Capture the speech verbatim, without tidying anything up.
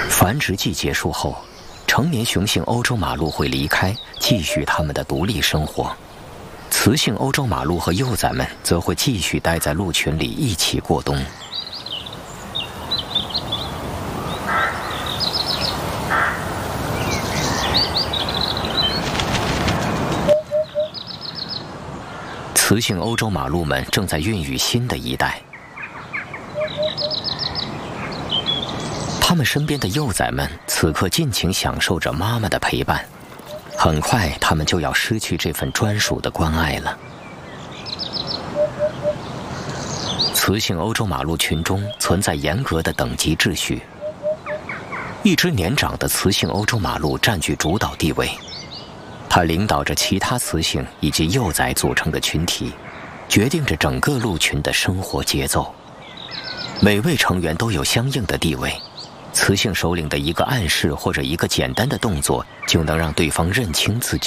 繁殖季结束后，成年雄性欧洲马鹿会离开，继续它们的独立生活。雌性欧洲马鹿和幼崽们则会继续待在鹿群里一起过冬。雌性欧洲马鹿们正在孕育新的一代，它们身边的幼崽们此刻尽情享受着妈妈的陪伴。很快，它们就要失去这份专属的关爱了。雌性欧洲马鹿群中存在严格的等级秩序，一只年长的雌性欧洲马鹿占据主导地位。它领导着其他雌性以及幼崽组成的群体，决定着整个鹿群的生活节奏。每位成员都有相应的地位，雌性首领的一个暗示或者一个简单的动作，就能让对方认清自己。